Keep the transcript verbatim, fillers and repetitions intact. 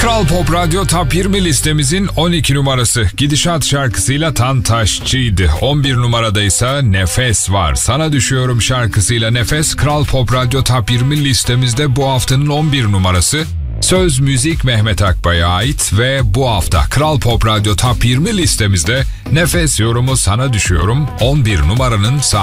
Kral Pop Radyo Top yirmi listemizin on iki numarası Gidişat şarkısıyla Tantaşçı'ydı. on bir numarada ise Nefes var. Sana Düşüyorum şarkısıyla Nefes, Kral Pop Radyo Top yirmi listemizde bu haftanın on bir numarası. Söz müzik Mehmet Akbay'a ait ve bu hafta Kral Pop Radyo Top yirmi listemizde Nefes yorumu Sana Düşüyorum on bir numaranın sahibi.